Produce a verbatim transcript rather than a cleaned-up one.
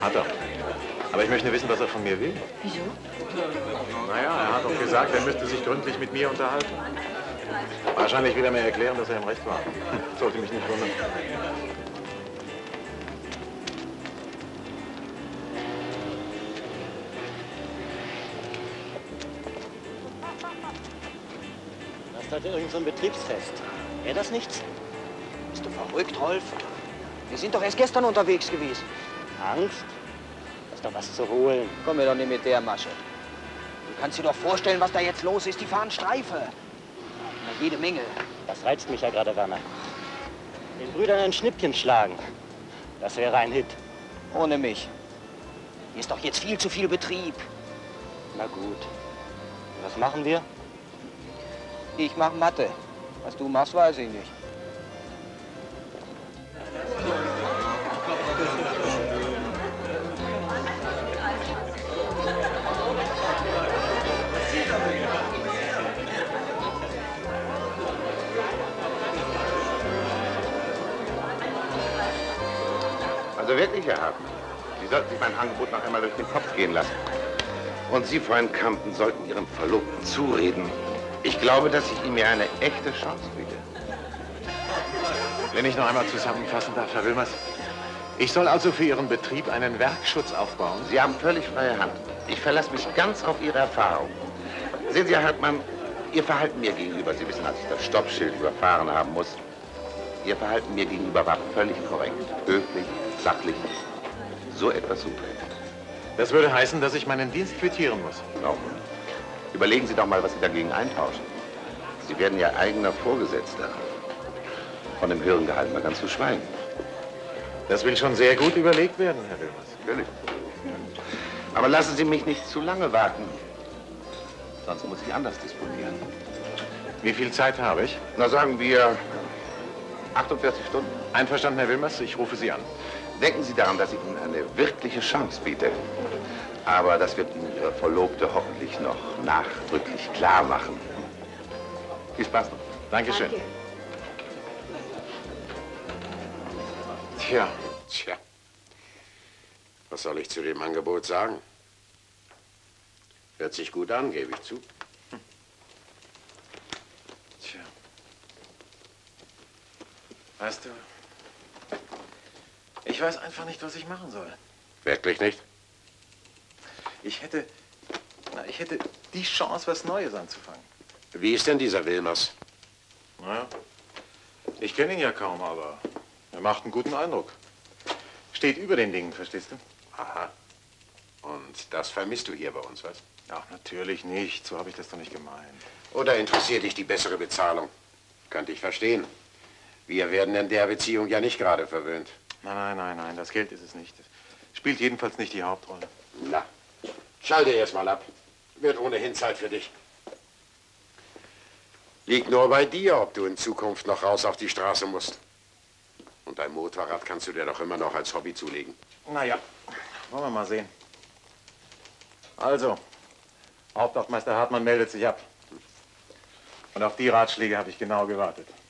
Hat er. Aber ich möchte wissen, was er von mir will. Wieso? Naja, er hat doch gesagt, er müsste sich gründlich mit mir unterhalten. Wahrscheinlich will er mir erklären, dass er im Recht war. Sollte mich nicht wundern. Das ist heute irgend so ein Betriebsfest. Wäre das nichts? Bist du verrückt, Rolf? Wir sind doch erst gestern unterwegs gewesen. Angst? Da ist doch was zu holen. Komm mir doch nicht mit der Masche. Du kannst dir doch vorstellen, was da jetzt los ist. Die fahren Streife. Na, jede Menge. Das reizt mich ja gerade, Werner. Den Brüdern ein Schnippchen schlagen. Das wäre ein Hit. Ohne mich. Hier ist doch jetzt viel zu viel Betrieb. Na gut. Was machen wir? Ich mach Mathe. Was du machst, weiß ich nicht. Also wirklich, Herr Hartmann, Sie sollten sich mein Angebot noch einmal durch den Kopf gehen lassen. Und Sie, Freund Campen, sollten Ihrem Verlobten zureden. Ich glaube, dass ich ihm ja eine echte Chance biete. Wenn ich noch einmal zusammenfassen darf, Herr Wilmers. Ich soll also für Ihren Betrieb einen Werkschutz aufbauen? Sie haben völlig freie Hand. Ich verlasse mich ganz auf Ihre Erfahrung. Sehen Sie, Herr Hartmann, Ihr Verhalten mir gegenüber, Sie wissen, als ich das Stoppschild überfahren haben muss, Ihr Verhalten mir gegenüber war völlig korrekt, höflich, sachlich. So etwas suche ich. Das würde heißen, dass ich meinen Dienst quittieren muss. Genau. Überlegen Sie doch mal, was Sie dagegen eintauschen. Sie werden Ihr eigener Vorgesetzter. Von dem höheren Gehalt mal ganz zu schweigen. Das will schon sehr gut überlegt werden, Herr Wilmers. Natürlich. Aber lassen Sie mich nicht zu lange warten. Sonst muss ich anders disponieren. Wie viel Zeit habe ich? Na, sagen wir achtundvierzig Stunden. Einverstanden, Herr Wilmers, ich rufe Sie an. Denken Sie daran, dass ich Ihnen eine wirkliche Chance biete. Aber das wird Ihnen Ihre Verlobte hoffentlich noch nachdrücklich klar machen. Viel Spaß noch. Dankeschön. Danke. Tja, tja. Was soll ich zu dem Angebot sagen? Hört sich gut an, gebe ich zu. Hm. Tja. Weißt du, ich weiß einfach nicht, was ich machen soll. Wirklich nicht? Ich hätte, na, ich hätte die Chance, was Neues anzufangen. Wie ist denn dieser Wilmers? Naja, ich kenne ihn ja kaum, aber er macht einen guten Eindruck. Steht über den Dingen, verstehst du? Aha. Und das vermisst du hier bei uns, was? Ach, natürlich nicht. So habe ich das doch nicht gemeint. Oder interessiert dich die bessere Bezahlung? Könnte ich verstehen. Wir werden in der Beziehung ja nicht gerade verwöhnt. Nein, nein, nein, nein, das Geld ist es nicht. Das spielt jedenfalls nicht die Hauptrolle. Na, schalte erst mal ab. Wird ohnehin Zeit für dich. Liegt nur bei dir, ob du in Zukunft noch raus auf die Straße musst. Und dein Motorrad kannst du dir doch immer noch als Hobby zulegen. Naja, wollen wir mal sehen. Also, Hauptwachtmeister Hartmann meldet sich ab. Und auf die Ratschläge habe ich genau gewartet.